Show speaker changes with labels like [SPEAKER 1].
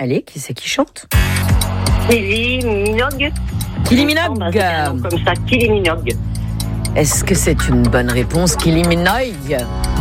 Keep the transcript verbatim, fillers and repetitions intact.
[SPEAKER 1] Allez, qui c'est qui chante?
[SPEAKER 2] Kylie Minogue.
[SPEAKER 1] Kylie Minogue.
[SPEAKER 2] Bah, c'est un nom comme ça, Kylie Minogue.
[SPEAKER 1] Est-ce que c'est une bonne réponse, Kylie Minogue?